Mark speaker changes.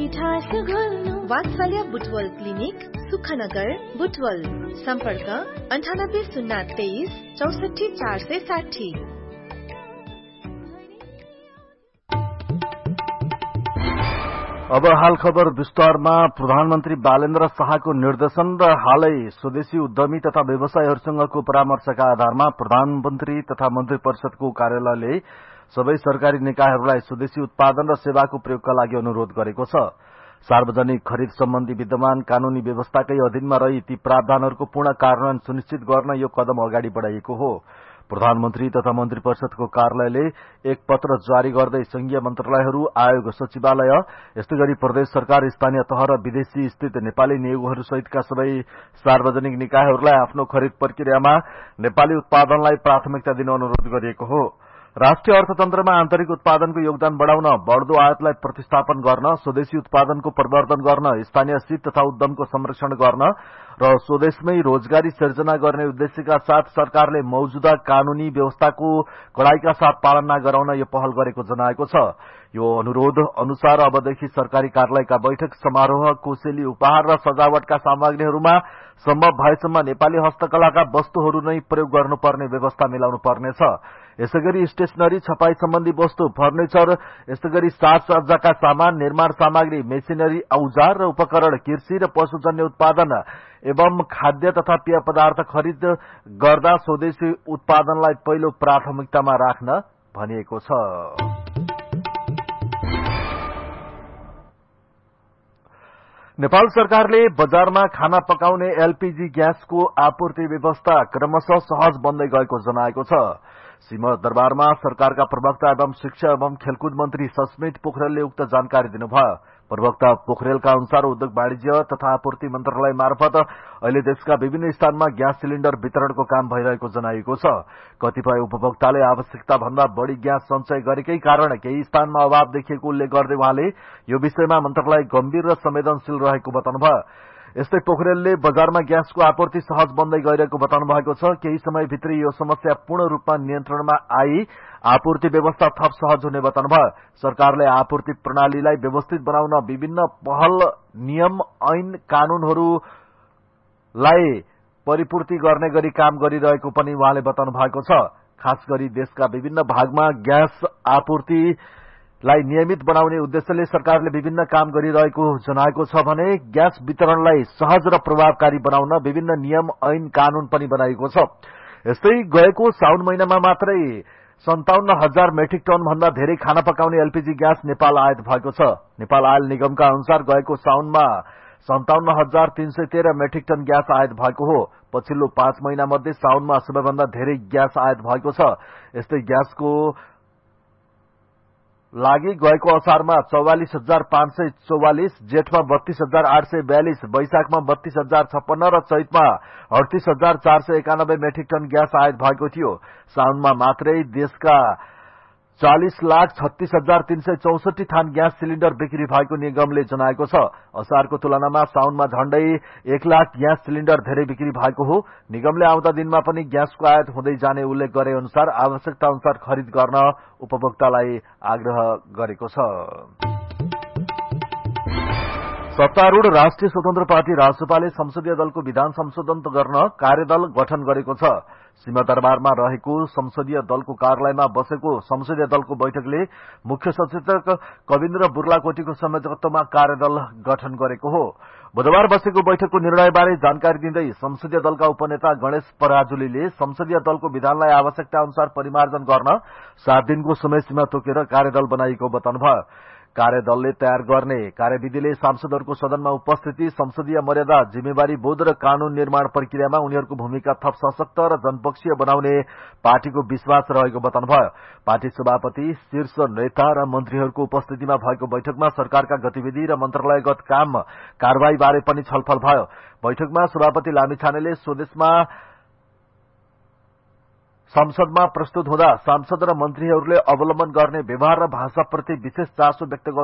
Speaker 1: मिठास घोल्नु वात्सल्य बुटवल क्लिनिक सुखनगर बुटवल सम्पर्क 9803 64 460।
Speaker 2: अब हाल खबर विस्तारमा। प्रधानमन्त्री बालेन्द्र शाहको निर्देशन र हालै स्वदेशी उद्यमी तथा व्यवसायीहरूसँगको परामर्शका आधारमा प्रधानमन्त्री तथा मन्त्री परिषदको कार्यालयले सबै सरकारी निकायहरूलाई स्वदेशी उत्पादन र सेवाको प्रयोगका लागि अनुरोध गरेको छ। सार्वजनिक खरिद सम्बन्धी विद्यमान कानूनी व्यवस्थाकै अधीनमा रही ती प्रावधानहरूको पूर्ण कार्यान्वयन सुनिश्चित गर्न यो कदम अगाडि बढ़ाइएको हो। प्रधानमन्त्री तथा मन्त्री परिषदको कार्यालयले एक पत्र जारी गर्दै संघीय मन्त्रालयहरू, आयोग, सचिवालय, यस्तै गरी प्रदेश सरकार, स्थानीय तह र विदेशी स्थित नेपाली नियोगहरू सहितका सबै सार्वजनिक निकायहरूलाई आफ्नो खरिद प्रक्रियामा नेपाली उत्पादनलाई प्राथमिकता दिन अनुरोध गरिएको हो। राष्ट्रिय अर्थतन्त्रमा आन्तरिक उत्पादनको योगदान बढ़ाउन, बढ़दो आयातलाई प्रतिस्थापन गर्न, स्वदेशी उत्पादनको प्रवर्धन गर्न, स्थानीय सिप तथा उद्यमको संरक्षण गर्न र स्वदेशमै रोजगारी सिर्जना गर्ने उद्देश्यका साथ सरकारले मौजूदा कानूनी व्यवस्थाको कड़ाईका साथ पालना गराउन यो पहल गरेको जनाएको छ। यो अनुरोध अनुसार अबदेखि सरकारी कार्यालयका बैठक, समारोह, कोसेली, उपहार र सजावटका सामग्रीहरूमा सम्भव भएसम्म नेपाली हस्तकलाका वस्तुहरू नै प्रयोग गर्नुपर्ने व्यवस्था मिलाउनु पर्नेछ। यसैगरी स्टेशनरी, छपाई सम्बन्धी वस्तु, फर्निचर, यस्तै गरी साजसज्जाका सामान, निर्माण सामग्री, मेसिनरी, औजार र उपकरण, कृषि र पशुजन्य उत्पादन एवं खाद्य तथा पेय पदार्थ खरिद गर्दा स्वदेशी उत्पादनलाई पहिलो प्राथमिकतामा राख्न भनिएको छ। नेपाल सरकारले बजारमा खाना पकाउने एलपीजी ग्यासको आपूर्ति व्यवस्था क्रमशः सहज बन्दै गएको जनाएको छ। सिंहदरबारमा सरकारका प्रवक्ता एवं शिक्षा एवं खेलकुद मन्त्री सस्मित पोखरेलले उक्त जानकारी दिनुभयो। प्रवक्ता पोखरेलका अनुसार उद्योग वाणिज्य तथा आपूर्ति मन्त्रालय मार्फत अहिले देशका विभिन्न स्थानमा ग्यास सिलिण्डर वितरणको काम भइरहेको जनाइएको छ। कतिपय उपभोक्ताले आवश्यकता भन्दा बढ़ी ग्यास सञ्चय गरेकै कारण केही स्थानमा अभाव देखिएको उल्लेख गर्दै उहाँले यो विषयमा मन्त्रालय गम्भीर र संवेदनशील रहेको बताउनुभयो। यस्तै पोखरेलले बजारमा ग्यासको आपूर्ति सहज बन्दै गइरहेको बताउनु भएको छ। केही समयभित्रै यो समस्या पूर्ण रूपमा नियन्त्रणमा आई आपूर्ति व्यवस्था थप सहज हुने बताउनुभयो। सरकारले आपूर्ति प्रणालीलाई व्यवस्थित बनाउन विभिन्न पहल, नियम, ऐन, कानूनहरूलाई परिपूर्ति गर्ने गरी काम गरिरहेको पनि उहाँले बताउनु भएको छ। खास गरी देशका विभिन्न भागमा ग्यास आपूर्तिलाई नियमित बनाउने उद्देश्यले सरकारले विभिन्न काम गरिरहेको जनाएको छ भने ग्यास वितरणलाई सहज र प्रभावकारी बनाउन विभिन्न नियम, ऐन, कानून पनि बनाइएको छ। यस्तै गएको साउन महिनामा मात्रै 57,000 मेट्रिक टन भन्दा धेरै खाना पकाउने एलपीजी ग्यास नेपाल आयात भएको छ। नेपाल आयल निगमका अनुसार गएको साउनमा 57,313 मेट्रिक टन ग्यास आयात भएको हो। पछिल्लो 5 महिना मध्ये साउनमा सबैभन्दा धेरै ग्यास आयात भएको छ। यस्तै ग्यासको लागि गएको असारमा 44,544, जेठमा 32,842, वैशाखमा 32,056 र चैतमा 38,491 मेट्रिक टन ग्यास आयात भएको थियो। साउनमा मात्रै देशका 40,36,364 थान ग्यास सिलिण्डर बिक्री भएको निगमले जनाएको छ। असारको तुलनामा साउनमा झण्डै 1 लाख ग्यास सिलिण्डर धेरै बिक्री भएको हो। निगमले आउँदा दिनमा पनि ग्यासको आयात हुँदै जाने उल्लेख गरे अनुसार आवश्यकता अनुसार खरिद गर्न उपभोक्तालाई आग्रह गरेको छ। सत्तारूढ़ राष्ट्रिय स्वतन्त्र पार्टी रासपाले संसदीय दलको विधान संशोधन गर्न कार्यदल गठन गरेको छ। सिंहदरबारमा रहेको संसदीय दलको कार्यालयमा बसेको संसदीय दलको बैठकले मुख्य सचेतक कविन्द्र बुर्लाकोटीको संयोजकत्वमा कार्यदल गठन गरेको हो। बुधबार बसेको बैठकको निर्णयबारे जानकारी दिँदै संसदीय दलका उपनेता गणेश पराजुलीले संसदीय दलको विधानलाई आवश्यकता अनुसार परिमार्जन गर्न 7 दिनको समय सीमा तोकेर कार्यदल बनाइएको बताउनुभयो। कार्यदलले तयार गर्ने कार्यविधिले सांसदहरूको सदनमा उपस्थिति, संसदीय मर्यादा, जिम्मेवारी बोध र कानून निर्माण प्रक्रियामा उनीहरूको भूमिका थप सशक्त र जनपक्षीय बनाउने पार्टीको विश्वास रहेको बताउनुभयो। पार्टी सभापति, शीर्ष नेता र मन्त्रीहरूको उपस्थितिमा भएको बैठकमा सरकारका गतिविधि र मन्त्रालयगत काम कारबाही बारे पनि छलफल भयो। बैठकमा सभापति लामिछानेले स्वदेशमा संसदमा प्रस्तुत हुँदा सांसद र मन्त्रीहरूले अवलम्बन गर्ने व्यवहार र भाषाप्रति विशेष चासो व्यक्त